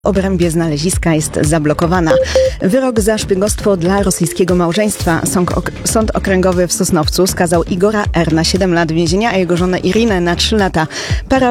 obrębie znaleziska jest zablokowana. Wyrok za szpiegostwo dla rosyjskiego małżeństwa Sąd Okręgowy w Sosnowcu skazał Igora R. na 7 lat więzienia, a jego żonę Irinę na 3 lata. Para